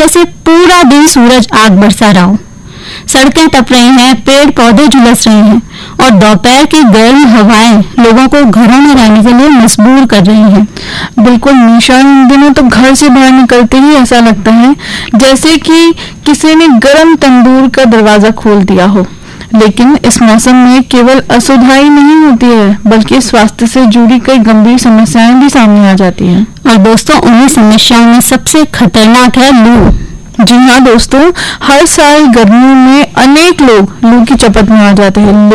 जैसे पूरा दिन सूरज आग बरसा रहा हो। सड़कें तप रही हैं, पेड़ पौधे झुलस रहे हैं और दोपहर की गर्म हवाएं लोगों को घरों में रहने के लिए मजबूर कर रही हैं। बिल्कुल निशा, इन दिनों तो घर से बाहर निकलते ही ऐसा लगता है जैसे कि किसी ने गर्म तंदूर का दरवाजा खोल दिया हो। लेकिन इस मौसम में केवल असुविधा ही नहीं होती है, बल्कि स्वास्थ्य से जुड़ी कई गंभीर समस्याएं भी सामने आ जाती हैं। और दोस्तों, उन्हीं समस्याओं में सबसे खतरनाक है लू। जी हाँ दोस्तों, हर साल गर्मियों में अनेक लोग लू की चपेट में आ जाते हैं।